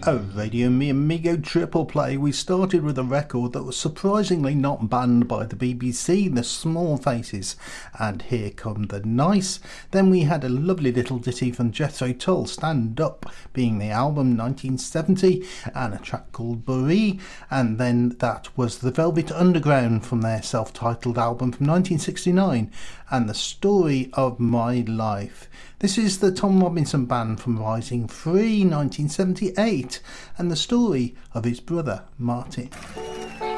A Radio Mi Amigo triple play. We started with a record that was surprisingly not banned by the BBC, The Small Faces, and Here Come the Nice. Then we had a lovely little ditty from Jethro Tull, Stand Up, being the album 1970, and a track called Bourrée, and then that was The Velvet Underground from their self-titled album from 1969, and The Story of My Life. This is the Tom Robinson Band from Rising Free, 1978, and the story of his brother, Martin.